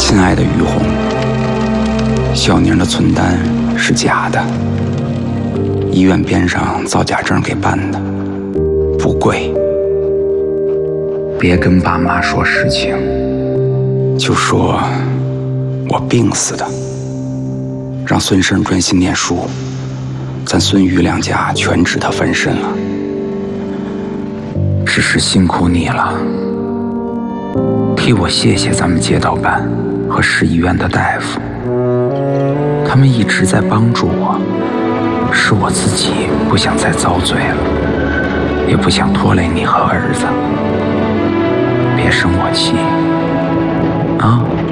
亲爱的于红，小宁的存单是假的，医院边上造假证给办的，不贵。别跟爸妈说实情，就说我病死的，让孙胜专心念书，咱孙于两家全指他分身了。只是辛苦你了，替我谢谢咱们街道办和市医院的大夫，他们一直在帮助我，是我自己不想再遭罪了，也不想拖累你和儿子，别生我气啊。